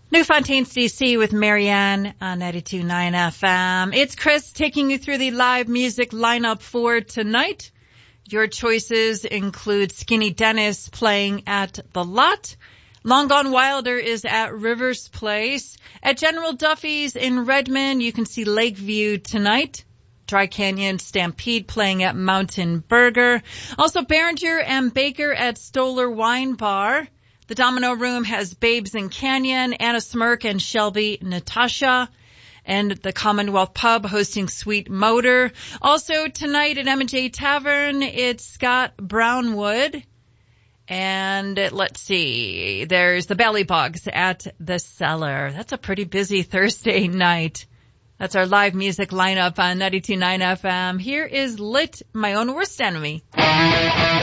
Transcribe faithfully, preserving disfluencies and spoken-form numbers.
New Fontaine's D C with Marianne on ninety-two point nine F M. It's Chris taking you through the live music lineup for tonight. Your choices include Skinny Dennis playing at The Lot. Long Gone Wilder is at Rivers Place. At General Duffy's in Redmond, you can see Lakeview tonight. Dry Canyon Stampede playing at Mountain Burger. Also Behringer and Baker at Stoller Wine Bar. The Domino Room has Babes in Canyon, Anna Smirk and Shelby Natasha. And the Commonwealth Pub hosting Sweet Motor. Also tonight at M and J Tavern, it's Scott Brownwood. And let's see, there's the Belly Bugs at the Cellar. That's a pretty busy Thursday night. That's our live music lineup on ninety-two point nine F M. Here is Lit, My Own Worst Enemy.